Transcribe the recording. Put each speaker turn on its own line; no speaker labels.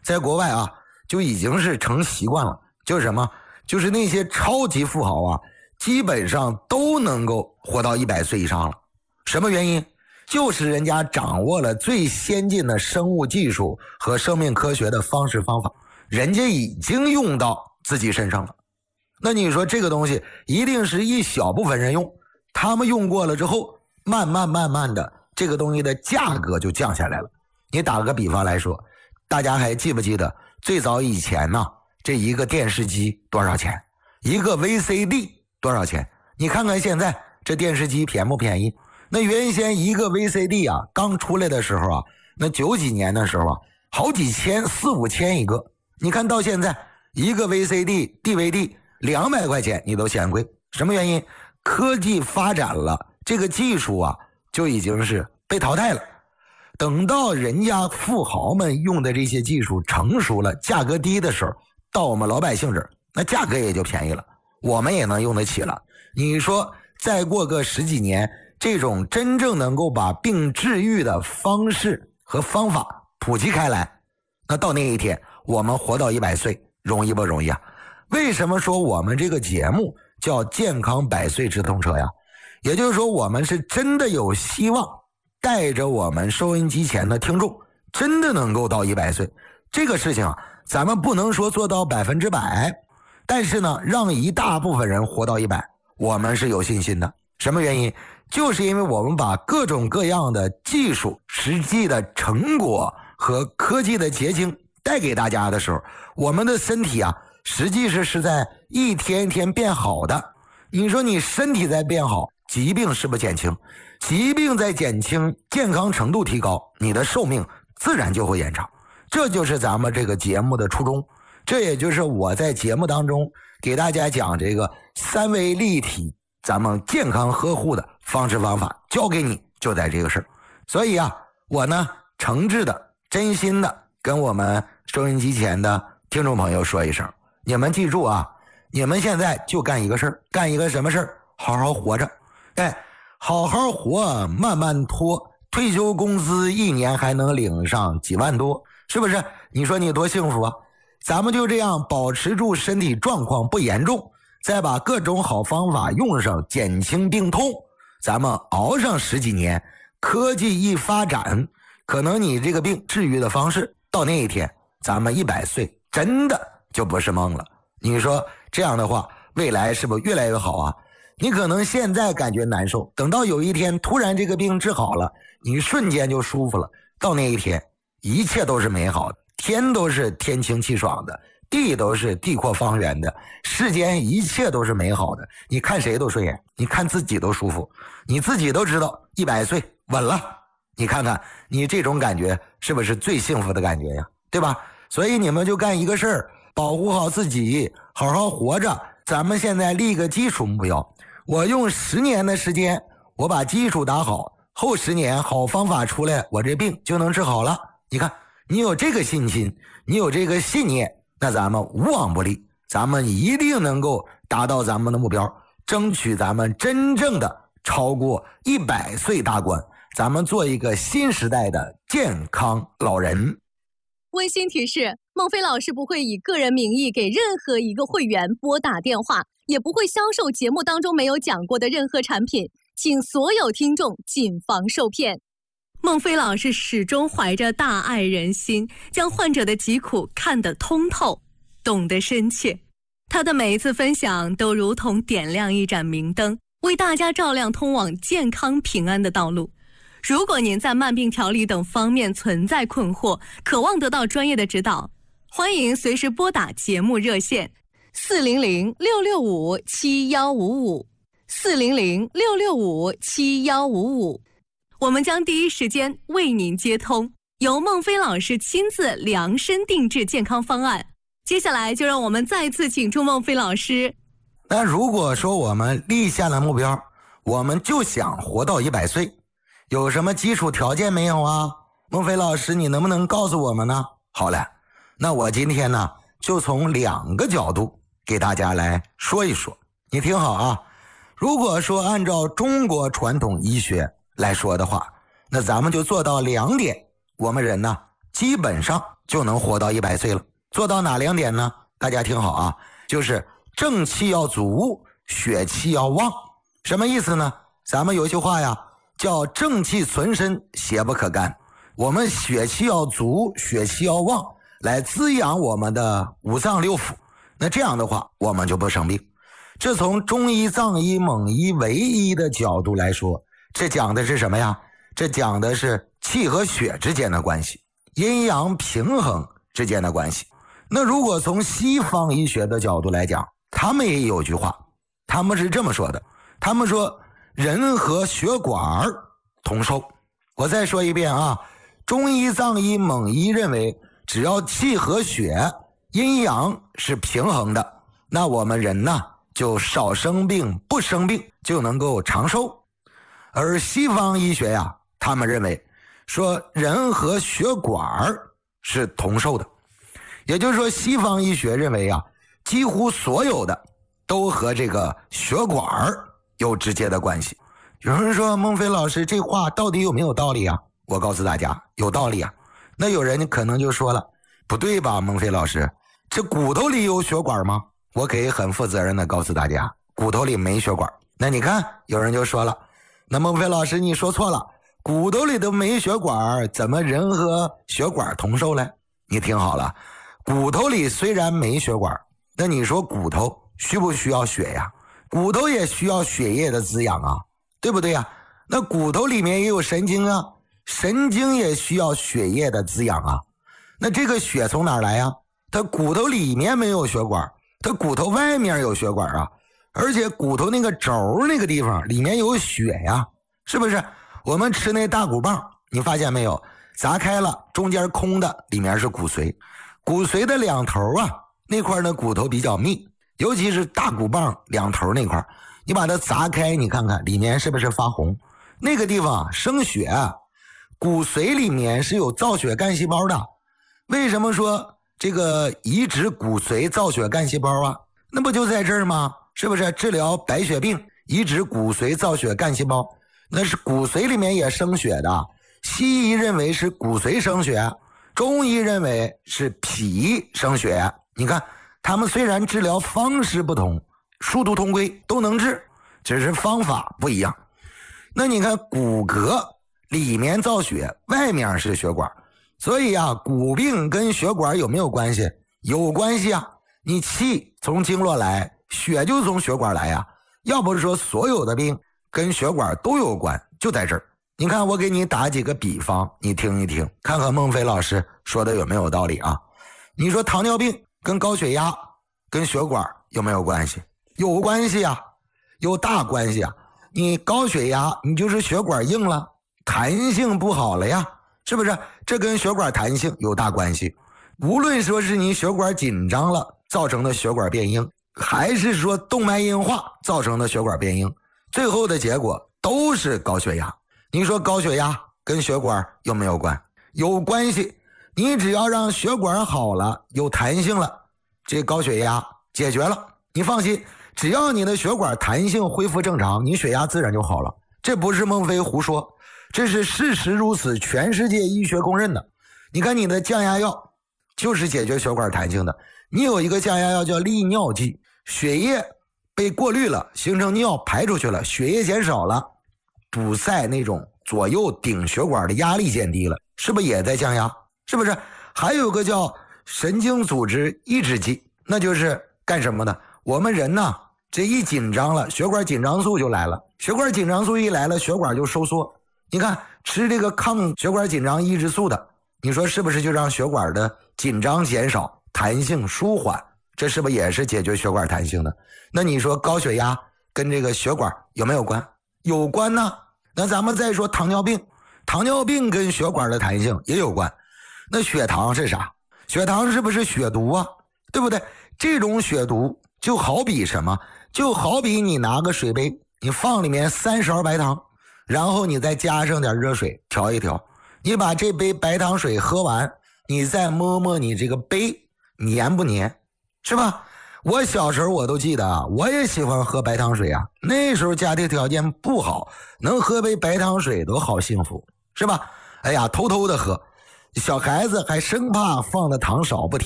在国外啊，就已经是成习惯了。就是什么？就是那些超级富豪啊，基本上都能够活到100岁以上了。什么原因？就是人家掌握了最先进的生物技术和生命科学的方式方法，人家已经用到自己身上了。那你说这个东西一定是一小部分人用，他们用过了之后，慢慢的，这个东西的价格就降下来了。你打个比方来说，大家还记不记得最早以前呢？这一个电视机多少钱？一个 VCD 多少钱？你看看现在这电视机便不便宜？那原先一个 VCD 啊，刚出来的时候啊，那90几年的时候啊，好几千，4、5千一个。你看到现在一个 VCD、DVD 200块钱你都嫌贵，什么原因？科技发展了，这个技术啊就已经是被淘汰了。等到人家富豪们用的这些技术成熟了，价格低的时候，到我们老百姓这儿，那价格也就便宜了，我们也能用得起了。你说再过个10几年，这种真正能够把病治愈的方式和方法普及开来，那到那一天我们活到100岁容易不容易啊？为什么说我们这个节目叫健康100岁直通车呀？也就是说我们是真的有希望带着我们收音机前的听众真的能够到100岁。这个事情啊，咱们不能说做到100%，但是呢，让一大部分人活到100，我们是有信心的。什么原因？就是因为我们把各种各样的技术、实际的成果和科技的结晶带给大家的时候，我们的身体啊，实际是在一天一天变好的。你说你身体在变好，疾病是不是减轻？疾病在减轻，健康程度提高，你的寿命自然就会延长。这就是咱们这个节目的初衷，这也就是我在节目当中给大家讲这个3维立体咱们健康呵护的方式方法，教给你就在这个事儿。所以啊，我呢诚挚的、真心的跟我们收音机前的听众朋友说一声，你们记住啊，你们现在就干一个事儿，干一个什么事儿？好好活着。好好活，慢慢拖，退休工资1年还能领上几万多，是不是？你说你多幸福啊？咱们就这样保持住身体状况不严重，再把各种好方法用上，减轻病痛，咱们熬上10几年，科技一发展，可能你这个病治愈的方式到那一天咱们100岁真的就不是梦了。你说这样的话，未来是不是越来越好啊？你可能现在感觉难受，等到有一天突然这个病治好了，你瞬间就舒服了，到那一天一切都是美好的，天都是天清气爽的，地都是地阔方圆的，世间一切都是美好的，你看谁都顺眼，你看自己都舒服，你自己都知道100岁稳了，你看看你这种感觉是不是最幸福的感觉呀？对吧？所以你们就干一个事儿，保护好自己，好好活着。咱们现在立个基础目标，我用10年的时间，我把基础打好，后10年好方法出来，我这病就能治好了。你看，你有这个信心，你有这个信念，那咱们无往不利，咱们一定能够达到咱们的目标，争取咱们真正的超过100岁大关，咱们做一个新时代的健康老人。
温馨提示：孟非老师不会以个人名义给任何一个会员拨打电话，也不会销售节目当中没有讲过的任何产品，请所有听众谨防受骗。孟非老师始终怀着大爱人心，将患者的疾苦看得通透，懂得深切。他的每一次分享都如同点亮一盏明灯，为大家照亮通往健康平安的道路。如果您在慢病调理等方面存在困惑，渴望得到专业的指导，欢迎随时拨打节目热线400-665-7155 400-665-7155，我们将第一时间为您接通，由孟非老师亲自量身定制健康方案。接下来就让我们再次请出孟非老师。
那如果说我们立下了目标，我们就想活到100岁，有什么基础条件没有啊？孟非老师，你能不能告诉我们呢？好了，那我今天呢就从2个角度给大家来说一说，你听好啊。如果说按照中国传统医学来说的话，那咱们就做到2点，我们人呢基本上就能活到100岁了。做到哪2点呢？大家听好啊，就是正气要足，血气要旺。什么意思呢？咱们有句话呀，叫正气存身，邪不可干。我们血气要足，血气要旺，来滋养我们的五脏六腑。那这样的话，我们就不生病。这从中医、藏医、蒙医、唯医的角度来说，这讲的是什么呀？这讲的是气和血之间的关系，阴阳平衡之间的关系。那如果从西方医学的角度来讲，他们也有句话，他们是这么说的，他们说人和血管同寿。我再说一遍啊，中医、藏医、蒙医认为，只要气和血、阴阳是平衡的，那我们人呢就少生病，不生病，就能够长寿。而西方医学呀，他们认为说人和血管是同寿的。也就是说，西方医学认为啊，几乎所有的都和这个血管有直接的关系。有人说，孟非老师这话到底有没有道理啊？我告诉大家，有道理啊。那有人可能就说了，不对吧，孟非老师，这骨头里有血管吗？我可以很负责任的告诉大家，骨头里没血管。那你看，有人就说了，那孟非老师你说错了，骨头里都没血管，怎么人和血管同寿嘞？你听好了，骨头里虽然没血管，那你说骨头需不需要血呀？骨头也需要血液的滋养啊，对不对呀？那骨头里面也有神经啊，神经也需要血液的滋养啊。那这个血从哪儿来呀？它骨头里面没有血管，它骨头外面有血管啊。而且骨头那个轴那个地方里面有血呀，是不是？我们吃那大骨棒，你发现没有？砸开了，中间空的，里面是骨髓。骨髓的两头啊，那块的骨头比较密，尤其是大骨棒两头那块，你把它砸开，你看看里面是不是发红？那个地方生血啊，骨髓里面是有造血干细胞的。为什么说这个移植骨髓造血干细胞啊？那不就在这儿吗？是不是治疗白血病移植骨髓造血干细胞？那是骨髓里面也生血的。西医认为是骨髓生血，中医认为是脾生血。你看他们虽然治疗方式不同，殊途同归，都能治，只是方法不一样。那你看骨骼里面造血，外面是血管，所以啊，骨病跟血管有没有关系？有关系啊。你气从经络来，血就从血管来啊。要不是说所有的病跟血管都有关，就在这儿。你看我给你打几个比方，你听一听，看看孟非老师说的有没有道理啊。你说糖尿病跟高血压跟血管有没有关系？有关系啊，有大关系啊。你高血压，你就是血管硬了，弹性不好了呀，是不是？这跟血管弹性有大关系。无论说是你血管紧张了造成的血管变硬，还是说动脉硬化造成的血管变硬，最后的结果都是高血压。你说高血压跟血管有没有关？有关系。你只要让血管好了，有弹性了，这高血压解决了。你放心，只要你的血管弹性恢复正常，你血压自然就好了。这不是孟非胡说，这是事实如此，全世界医学公认的。你看你的降压药就是解决血管弹性的。你有一个降压药叫利尿剂，血液被过滤了，形成尿排出去了，血液减少了，堵塞那种左右顶血管的压力减低了，是不是也在降压？是不是？还有个叫神经组织抑制剂，那就是干什么的？我们人呢，这一紧张了，血管紧张素就来了，血管紧张素一来了，血管就收缩。你看吃这个抗血管紧张抑制素的，你说是不是就让血管的紧张减少，弹性舒缓？这是不是也是解决血管弹性的？那你说高血压跟这个血管有没有关？有关呢。那咱们再说糖尿病，糖尿病跟血管的弹性也有关。那血糖是啥？血糖是不是血毒啊？对不对？这种血毒就好比什么？就好比你拿个水杯，你放里面3勺白糖，然后你再加上点热水调一调，你把这杯白糖水喝完，你再摸摸你这个杯黏不黏，是吧？我小时候我都记得啊，我也喜欢喝白糖水啊。那时候家庭条件不好，能喝杯白糖水都好幸福，是吧？哎呀，偷偷的喝。 小孩子还生怕放的糖少不甜。